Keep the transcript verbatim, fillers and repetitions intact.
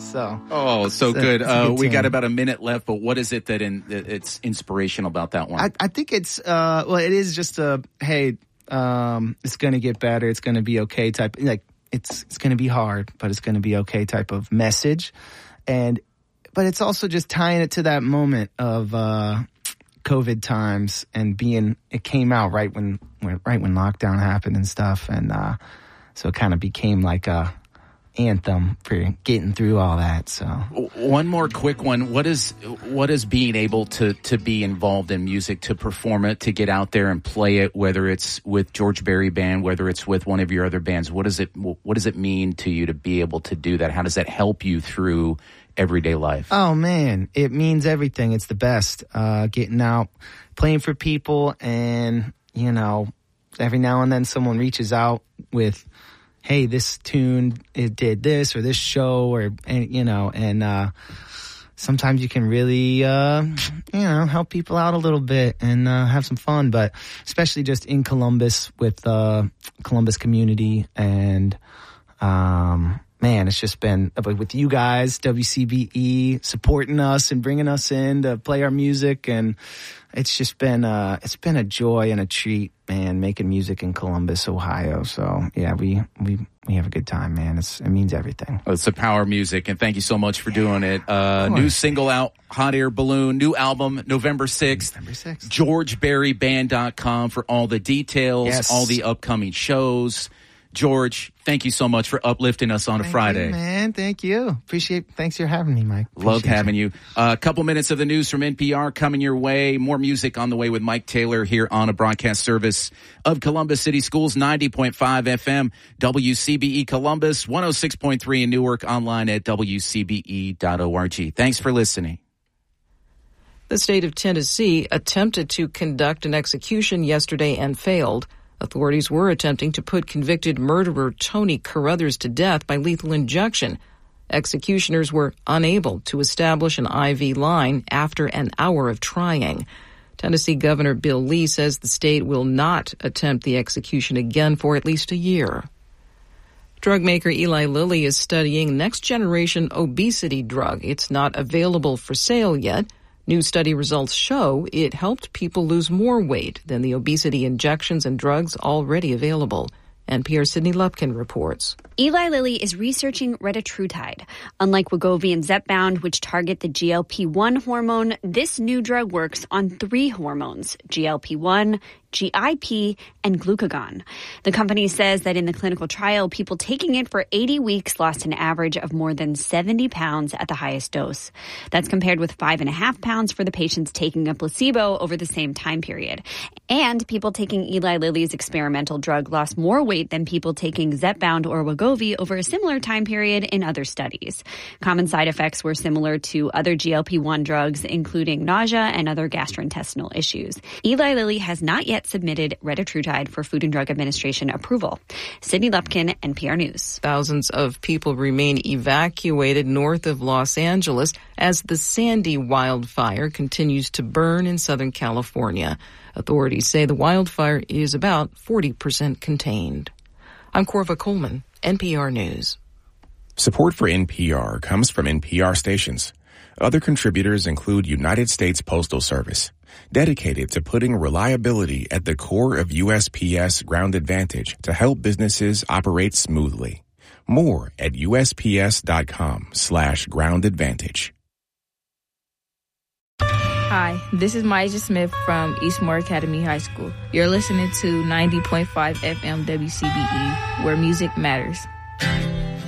So oh, so it's good. A, uh, good we got about a minute left, but what is it that in, it's inspirational about that one? I, I think it's uh, well, it is just a hey, um, it's going to get better. It's going to be okay type. Like it's it's going to be hard, but it's going to be okay type of message, and but it's also just tying it to that moment of uh, COVID times and being. It came out right when, when right when lockdown happened and stuff, and uh, so it kind of became like a anthem for getting through all that. So one more quick one. What is what is being able to to be involved in music, to perform it, to get out there and play it, whether it's with George Berry Band, whether it's with one of your other bands? What does it what does it mean to you to be able to do that? How does that help you through everyday life? Oh man, it means everything. It's the best. Uh, getting out, playing for people, and you know, every now and then someone reaches out with, hey, this tune, it did this, or this show, or, and, you know, and, uh, sometimes you can really, uh, you know, help people out a little bit and, uh, have some fun, but especially just in Columbus with, uh, Columbus community and, um, man, it's just been with you guys, W C B E, supporting us and bringing us in to play our music, and it's just been uh it's been a joy and a treat, man, making music in Columbus, Ohio. So yeah, we we we have a good time, man. It's it means everything. Well, it's the power of music, and thank you so much for doing it. Uh new single out, Hot Air Balloon, new album November sixth. November sixth. george berry band dot com for all the details, yes. all the upcoming shows. George, thank you so much for uplifting us on a thank Friday. You, man, thank you. Appreciate. Thanks for having me, Mike. Appreciate Love having you. A uh, couple minutes of the news from N P R coming your way. More music on the way with Mike Taylor here on a broadcast service of Columbus City Schools, ninety point five F M, W C B E Columbus, one oh six point three in Newark, online at w c b e dot org. Thanks for listening. The state of Tennessee attempted to conduct an execution yesterday and failed. Authorities were attempting to put convicted murderer Tony Carruthers to death by lethal injection. Executioners were unable to establish an I V line after an hour of trying. Tennessee Governor Bill Lee says the state will not attempt the execution again for at least a year. Drug maker Eli Lilly is studying next-generation obesity drug. It's not available for sale yet. New study results show it helped people lose more weight than the obesity injections and drugs already available. N P R's Sydney Lupkin reports. Eli Lilly is researching retatrutide. Unlike Wegovy and Zepbound, which target the G L P one hormone, this new drug works on three hormones, G L P one, G I P, and glucagon. The company says that in the clinical trial, people taking it for eighty weeks lost an average of more than seventy pounds at the highest dose. That's compared with five and a half pounds for the patients taking a placebo over the same time period. And people taking Eli Lilly's experimental drug lost more weight than people taking Zepbound or Wegovy over a similar time period in other studies. Common side effects were similar to other G L P one drugs, including nausea and other gastrointestinal issues. Eli Lilly has not yet submitted retatrutide for Food and Drug Administration approval. Sydney Lupkin, N P R News. Thousands of people remain evacuated north of Los Angeles as the Sandy wildfire continues to burn in Southern California. Authorities say the wildfire is about forty percent contained. I'm Corva Coleman, N P R News. Support for N P R comes from N P R stations. Other contributors include United States Postal Service, dedicated to putting reliability at the core of U S P S Ground Advantage to help businesses operate smoothly. More at U S P S dot com slash ground advantage. Hi, this is Maisha Smith from Eastmoor Academy High School. You're listening to ninety point five F M W C B E, where music matters.